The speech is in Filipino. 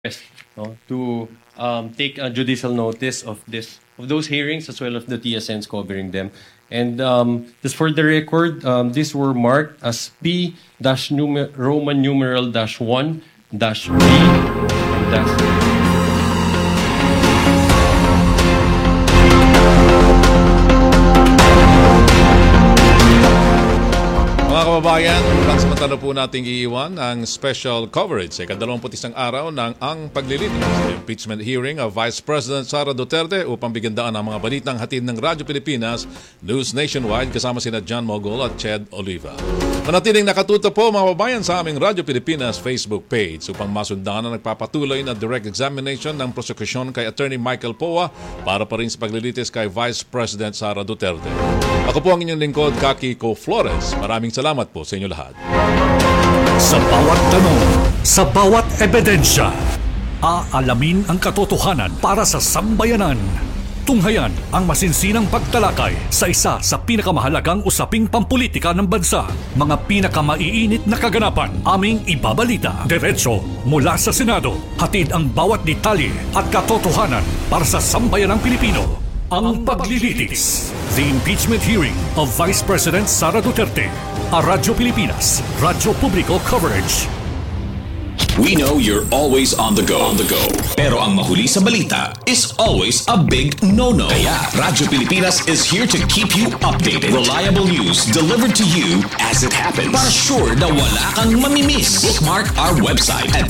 To take a judicial notice of those hearings as well as the TSNs covering them. And just for the record, these were marked as P-Roman numeral -1 -B dash. Mga kababayan, pansamantala po nating iiwan ang special coverage sa ika-21 araw ng ang paglilitis sa impeachment hearing of Vice President Sara Duterte upang bigyan daan ang mga balitang hatid ng Radyo Pilipinas, News Nationwide kasama sina John Mogul at Ched Oliva. Manatiling nakatuto po mga kababayan sa aming Radyo Pilipinas Facebook page upang masundan ang nagpapatuloy na direct examination ng prosekusyon kay Attorney Michael Poa para pa rin sa paglilitis kay Vice President Sara Duterte. Ako po ang inyong lingkod, Kaki Co Flores. Maraming salamat po sa inyo lahat. Sa bawat tanong, sa bawat ebidensya, aalamin ang katotohanan para sa sambayanan. Tunghayan ang masinsinang pagtalakay sa isa sa pinakamahalagang usaping pampulitika ng bansa. Mga pinakamaiinit na kaganapan, aming ibabalita. Diretso mula sa Senado, hatid ang bawat detalye at katotohanan para sa sambayanang Pilipino. Ang paglilitis. The impeachment hearing of Vice President Sara Duterte. A Radyo Pilipinas, Radyo Publiko Coverage. We know you're always on the go. Pero ang mahuli sa balita is always a big no-no. Kaya Radyo Pilipinas is here to keep you updated. Reliable news delivered to you as it happens. Para sure na wala kang mamimiss. Bookmark our website at